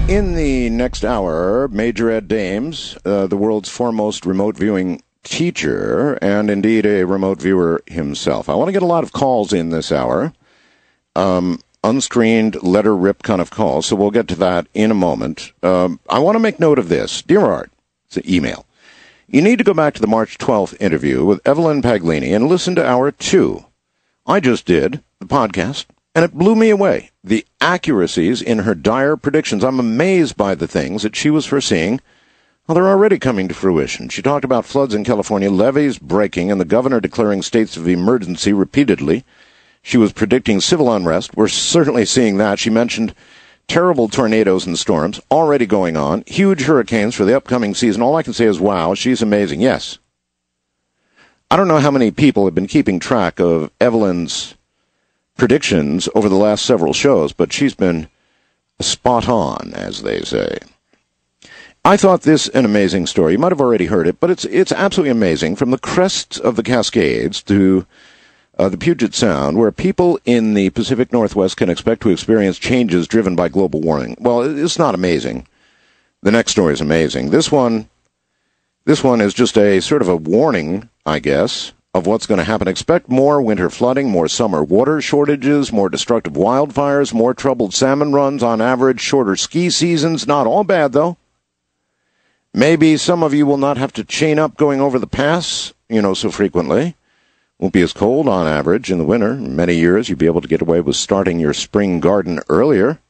In the next hour, Major Ed Dames, the world's foremost remote viewing teacher, and indeed a remote viewer himself. I want to get a lot of calls in this hour, unscreened letter rip kind of calls, so we'll get to that in a moment. I want to make note of this. Dear Art, it's an email. You need to go back to the March 12th interview with Evelyn Paglini and listen to hour 2. I just did the podcast, and it blew me away. The accuracies in her dire predictions. I'm amazed by the things that she was foreseeing. Well, they're already coming to fruition. She talked about floods in California, levees breaking, and the governor declaring states of emergency repeatedly. She was predicting civil unrest. We're certainly seeing that. She mentioned terrible tornadoes and storms already going on, huge hurricanes for the upcoming season. All I can say is, wow, she's amazing. Yes. I don't know how many people have been keeping track of Evelyn's predictions over the last several shows, but she's been spot on, as they say. I thought this an amazing story. You might have already heard it, but it's absolutely amazing. From the crests of the Cascades to the Puget Sound, where people in the Pacific Northwest can expect to experience changes driven by global warming. Well, it's not amazing. The next story is amazing. This one is just a sort of a warning, I guess, of what's going to happen. Expect more winter flooding, more summer water shortages, more destructive wildfires, more troubled salmon runs on average, shorter ski seasons. Not all bad, though. Maybe some of you will not have to chain up going over the pass, so frequently. Won't be as cold on average in the winter. In many years, you'll be able to get away with starting your spring garden earlier.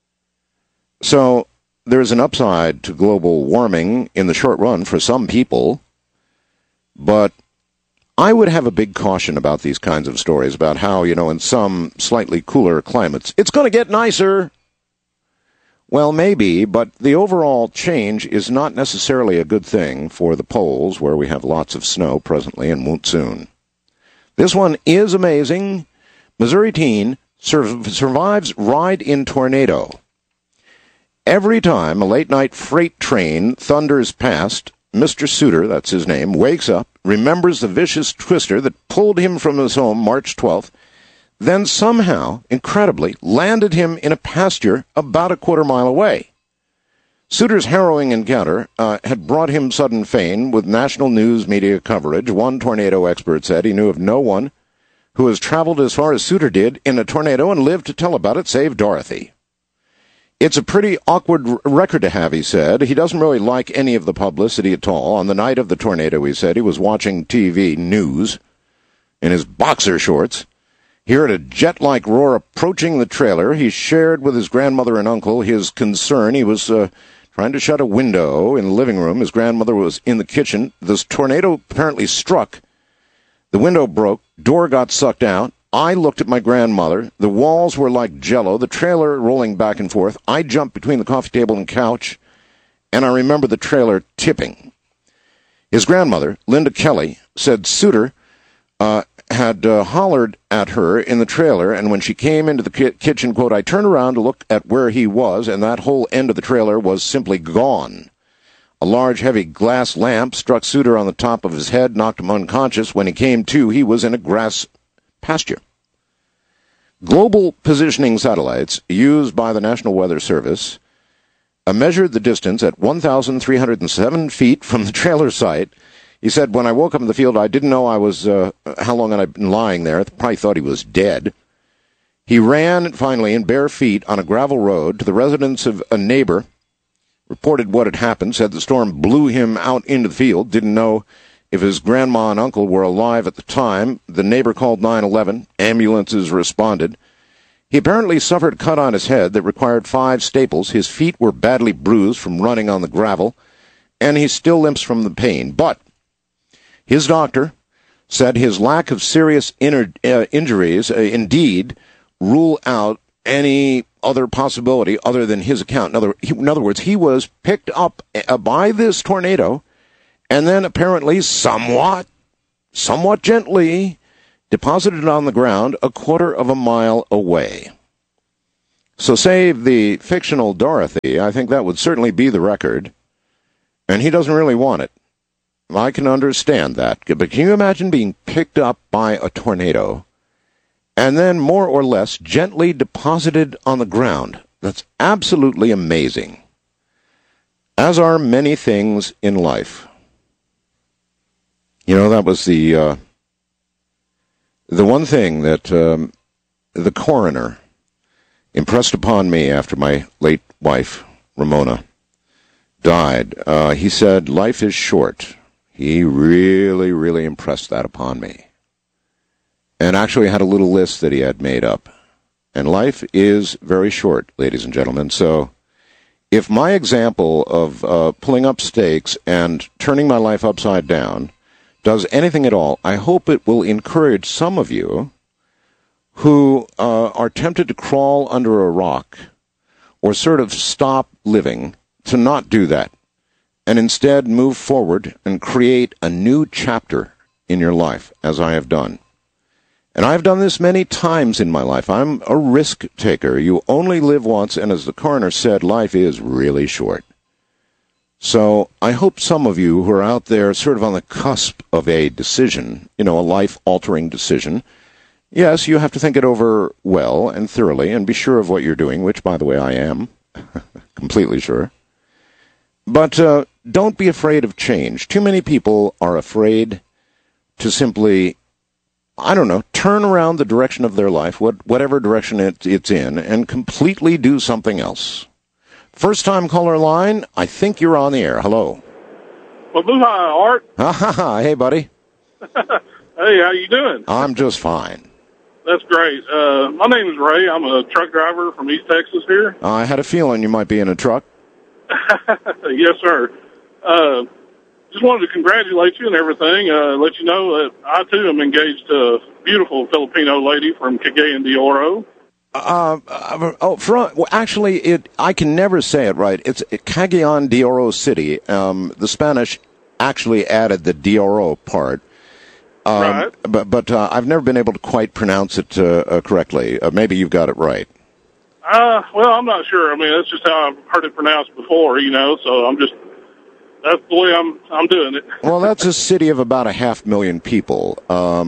So there's an upside to global warming in the short run for some people, but I would have a big caution about these kinds of stories about how, in some slightly cooler climates, it's going to get nicer. Well, maybe, but the overall change is not necessarily a good thing for the poles, where we have lots of snow presently and won't soon. This one is amazing. Missouri teen survives ride in tornado. Every time a late-night freight train thunders past, Mr. Suter, that's his name, wakes up, remembers the vicious twister that pulled him from his home March 12th, then somehow, incredibly, landed him in a pasture about a quarter-mile away. Suter's harrowing encounter had brought him sudden fame with national news media coverage. One tornado expert said he knew of no one who has traveled as far as Suter did in a tornado and lived to tell about it, save Dorothy. It's a pretty awkward record to have, he said. He doesn't really like any of the publicity at all. On the night of the tornado, he said, he was watching TV news in his boxer shorts. He heard a jet-like roar approaching the trailer. He shared with his grandmother and uncle his concern. He was trying to shut a window in the living room. His grandmother was in the kitchen. This tornado apparently struck. The window broke. Door got sucked out. I looked at my grandmother. The walls were like jello, the trailer rolling back and forth. I jumped between the coffee table and couch, and I remember the trailer tipping. His grandmother, Linda Kelly, said Suter had hollered at her in the trailer, and when she came into the kitchen, quote, I turned around to look at where he was, and that whole end of the trailer was simply gone. A large, heavy glass lamp struck Suter on the top of his head, knocked him unconscious. When he came to, he was in a grass pasture. Global positioning satellites used by the National Weather Service measured the distance at 1,307 feet from the trailer site. He said, when I woke up in the field, I didn't know how long I'd been lying there. I probably thought he was dead. He ran, finally, in bare feet on a gravel road to the residence of a neighbor, reported what had happened, said the storm blew him out into the field, didn't know if his grandma and uncle were alive at the time. The neighbor called 911. Ambulances responded. He apparently suffered a cut on his head that required 5 staples. His feet were badly bruised from running on the gravel, and he still limps from the pain. But his doctor said his lack of serious injuries indeed rule out any other possibility other than his account. In other words, he was picked up by this tornado and then apparently somewhat gently deposited on the ground a quarter of a mile away. So save the fictional Dorothy, I think that would certainly be the record, and he doesn't really want it. I can understand that, but can you imagine being picked up by a tornado and then more or less gently deposited on the ground? That's absolutely amazing. as are many things in life. You know, that was the one thing that the coroner impressed upon me after my late wife, Ramona, died. He said, life is short. He really, really impressed that upon me. And actually had a little list that he had made up. And life is very short, ladies and gentlemen. So if my example of pulling up stakes and turning my life upside down does anything at all, I hope it will encourage some of you who are tempted to crawl under a rock or sort of stop living to not do that, and instead move forward and create a new chapter in your life, as I have done. And I've done this many times in my life. I'm a risk taker. You only live once, and as the coroner said, life is really short. So I hope some of you who are out there sort of on the cusp of a decision, a life-altering decision, yes, you have to think it over well and thoroughly and be sure of what you're doing, which, by the way, I am completely sure. But don't be afraid of change. Too many people are afraid to simply, turn around the direction of their life, whatever direction it's in, and completely do something else. First-time caller line, I think you're on the air. Hello. Well, hi, Art. Hey, buddy. Hey, how you doing? I'm just fine. That's great. My name is Ray. I'm a truck driver from East Texas here. I had a feeling you might be in a truck. Yes, sir. Just wanted to congratulate you and everything. Let you know that I, too, am engaged to a beautiful Filipino lady from Cagayan de Oro. Actually, I can never say it right. It's Cagayan de Oro City. The Spanish actually added the de Oro part. Right. But I've never been able to quite pronounce it correctly. Maybe you've got it right. Well, I'm not sure. I mean, that's just how I've heard it pronounced before, so that's the way I'm doing it. Well, that's a city of about 500,000 people.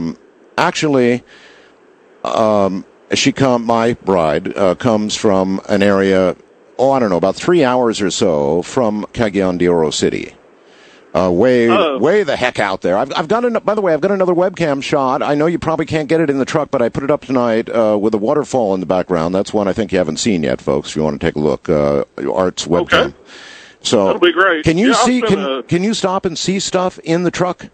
My bride comes from an area, about 3 hours or so from Cagayan de Oro City. Way the heck out there. By the way, I've got another webcam shot. I know you probably can't get it in the truck, but I put it up tonight with a waterfall in the background. That's one I think you haven't seen yet, folks, if you want to take a look. Art's webcam. Okay. So that'll be great. Can you can you stop and see stuff in the truck?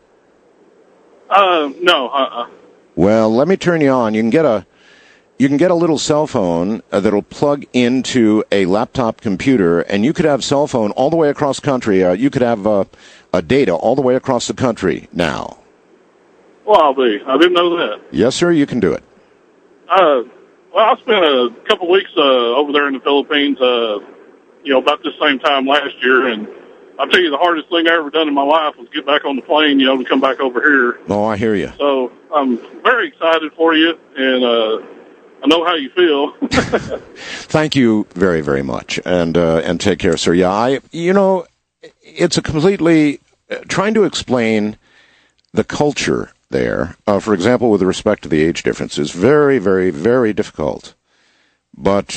No. Well, let me turn you on. You can get a little cell phone that'll plug into a laptop computer, and you could have cell phone all the way across country. You could have a data all the way across the country now. Well, I didn't know that. Yes, sir, you can do it. Well, I spent a couple weeks over there in the Philippines, about this same time last year, and I'll tell you the hardest thing I ever done in my life was get back on the plane, to come back over here. Oh, I hear you. So I'm very excited for you, and I know how you feel. Thank you very, very much, and take care, sir. Yeah, it's a completely trying to explain the culture there. For example, with respect to the age difference, is very, very, very difficult. But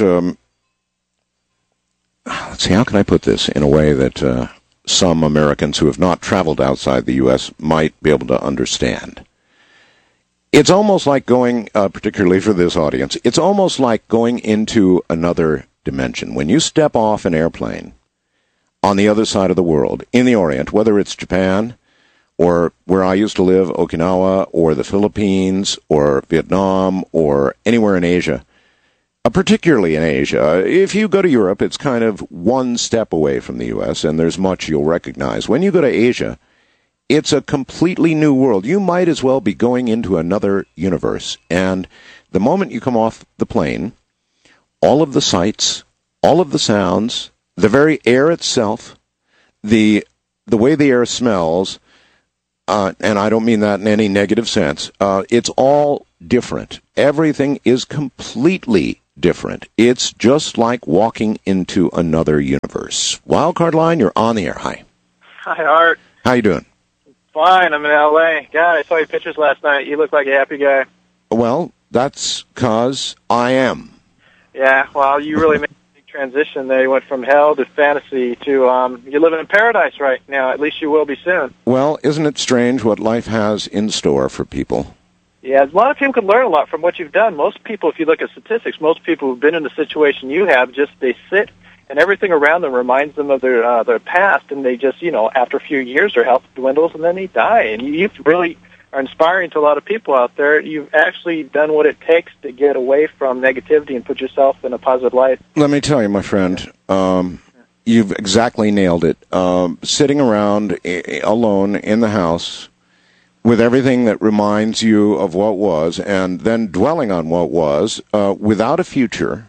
let's see, how can I put this in a way that some Americans who have not traveled outside the U.S. might be able to understand? It's almost like going, particularly for this audience, it's almost like going into another dimension. When you step off an airplane on the other side of the world, in the Orient, whether it's Japan or where I used to live, Okinawa, or the Philippines, or Vietnam, or anywhere in Asia, particularly in Asia, if you go to Europe, it's kind of one step away from the U.S., and there's much you'll recognize. When you go to Asia, it's a completely new world. You might as well be going into another universe. And the moment you come off the plane, all of the sights, all of the sounds, the very air itself, the way the air smells, and I don't mean that in any negative sense, it's all different. Everything is completely different. It's just like walking into another universe. Wildcard line, you're on the air. Hi. Hi, Art. How you doing? Fine. I'm in L.A. God, I saw your pictures last night. You look like a happy guy. Well, that's 'cause I am. Yeah, well, you really made a big transition there. You went from hell to fantasy to you're living in paradise right now. At least you will be soon. Well, isn't it strange what life has in store for people? Yeah, a lot of people can learn a lot from what you've done. Most people, if you look at statistics, most people who've been in the situation you have, just they sit and everything around them reminds them of their past, and they just, after a few years, their health dwindles, and then they die. And you really are inspiring to a lot of people out there. You've actually done what it takes to get away from negativity and put yourself in a positive light. Let me tell you, my friend, you've exactly nailed it. Sitting around alone in the house with everything that reminds you of what was, and then dwelling on what was, without a future,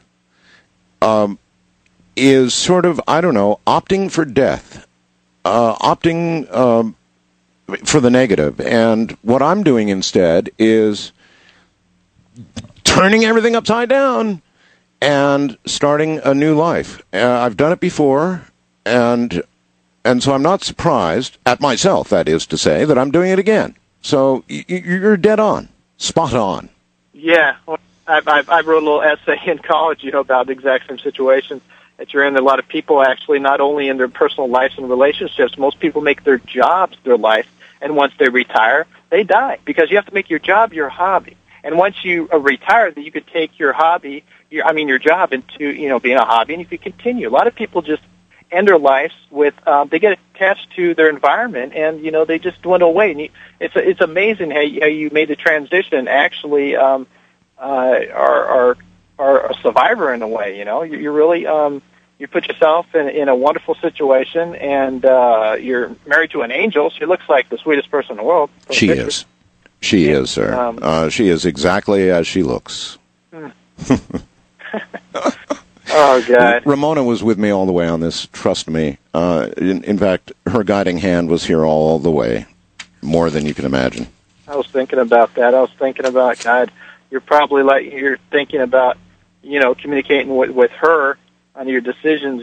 is sort of, opting for death, opting for the negative. And what I'm doing instead is turning everything upside down and starting a new life. I've done it before, and so I'm not surprised at myself, that is to say, that I'm doing it again. So you're dead on, spot on. Yeah, well, I wrote a little essay in college, about the exact same situation that you're in. A lot of people actually, not only in their personal lives and relationships, most people make their jobs their life, and once they retire, they die, because you have to make your job your hobby. And once you retire, then you could take your hobby, your job into, being a hobby, and you could continue. A lot of people just end their lives with, they get attached to their environment, and, they just dwindle away. And it's amazing how you made the transition, actually, are a survivor in a way. You really you put yourself in a wonderful situation, and you're married to an angel. She looks like the sweetest person in the world. She is, sir. She is exactly as she looks. Oh, God. Ramona was with me all the way on this, trust me. In fact, her guiding hand was here all the way, more than you can imagine. I was thinking about that. I was thinking about, God, you're probably you're thinking about, communicating with her on your decisions,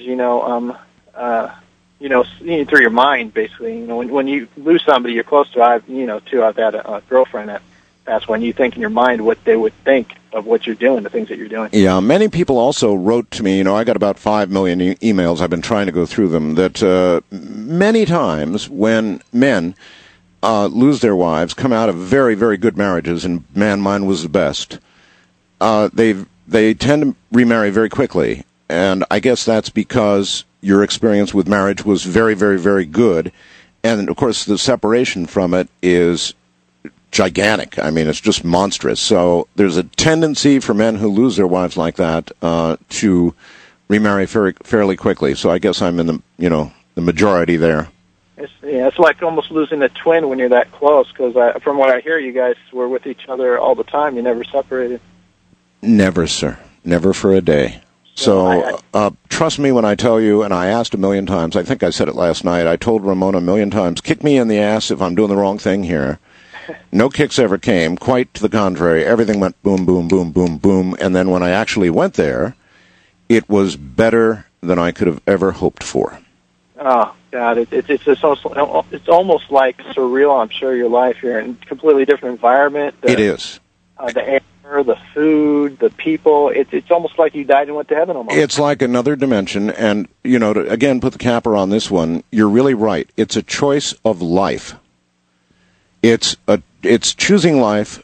through your mind, basically. When you lose somebody you're close to, I've had a girlfriend that's when you think in your mind what they would think of what you're doing, the things that you're doing. Yeah, many people also wrote to me, I got about 5 million emails, I've been trying to go through them, that many times when men lose their wives, come out of very, very good marriages, and mine was the best, they tend to remarry very quickly. And I guess that's because your experience with marriage was very, very, very good. And, of course, the separation from it is gigantic. I mean, it's just monstrous. So there's a tendency for men who lose their wives like that to remarry fairly quickly. So I guess I'm in the majority there. It's like almost losing a twin when you're that close, because from what I hear, you guys were with each other all the time. You never separated. Never, sir. Never for a day. So trust me when I tell you, and I asked a million times, I think I said it last night, I told Ramona a million times, kick me in the ass if I'm doing the wrong thing here. No kicks ever came. Quite to the contrary. Everything went boom, boom, boom, boom, boom. And then when I actually went there, it was better than I could have ever hoped for. Oh, God. It's almost like surreal, I'm sure, your life. You're in a completely different environment. It is. The air, the food, the people. It's almost like you died and went to heaven almost. It's like another dimension. And, to, again, put the capper on this one, you're really right. It's a choice of life. It's choosing life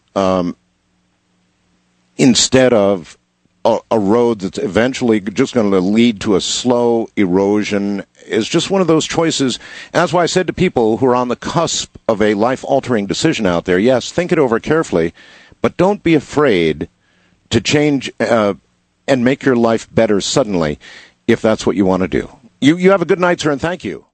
instead of a road that's eventually just going to lead to a slow erosion. It's just one of those choices. And that's why I said to people who are on the cusp of a life-altering decision out there, yes, think it over carefully, but don't be afraid to change and make your life better suddenly if that's what you want to do. You have a good night, sir, and thank you.